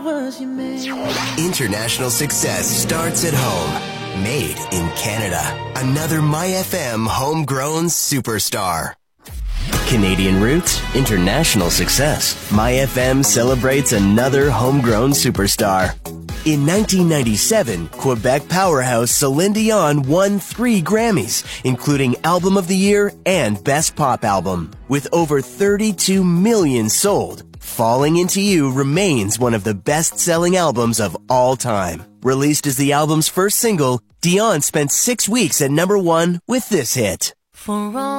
International success starts at home. Made in Canada. Another MyFM homegrown superstar. Canadian roots, international success. MyFM celebrates another homegrown superstar. In 1997, Quebec powerhouse Celine Dion won 3 Grammys, including Album of the Year and Best Pop Album. With over 32 million sold, Falling Into You remains one of the best-selling albums of all time. Released as the album's first single, Dion spent 6 weeks at #1 with this hit. For all